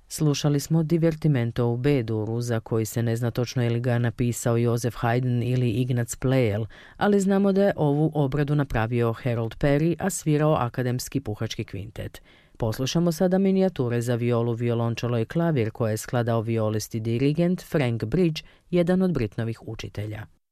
Slušali smo Divertimento u B-duru, za koji se ne zna točno je li ga napisao Josef Haydn ili Ignaz Pleyel, ali znamo da je ovu obradu napravio Harold Perry, a svirao Akademski puhački kvintet. Poslušamo sada minijature za violu, violončelo i klavir koje je skladao violist i dirigent Frank Bridge, jedan od Britnovih učitelja.